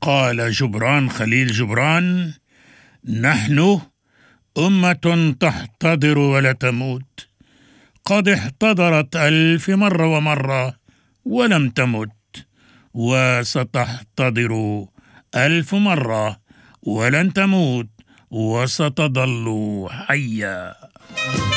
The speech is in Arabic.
قال جبران خليل جبران: نحن أمة تحتضر ولا تموت، قد احتضرت 1000 مرة ومرة ولم تمت، وستحتضر 1000 مرة ولن تموت، وستظل حية.